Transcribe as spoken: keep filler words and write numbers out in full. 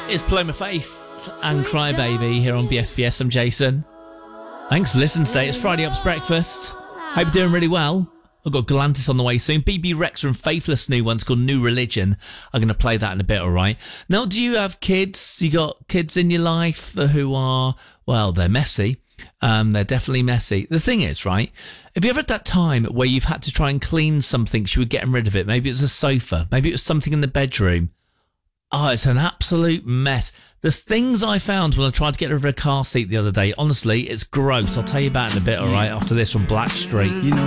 It's Paloma Faith and Crybaby here on B F B S. I'm Jason. Thanks for listening today. It's Friday Up's Breakfast. Hope you're doing really well. I've got Galantis on the way soon. B B Rex and Faithless new one's called New Religion. I'm going to play that in a bit, all right? Now, do you have kids? You got kids in your life who are, well, they're messy. Um, they're definitely messy. The thing is, right, have you ever had that time where you've had to try and clean something so you were getting rid of it? Maybe it was a sofa. Maybe it was something in the bedroom. Oh, it's an absolute mess. The things I found when I tried to get rid of a car seat the other day, honestly, it's gross. I'll tell you about it in a bit, all right, after this from Blackstreet. You know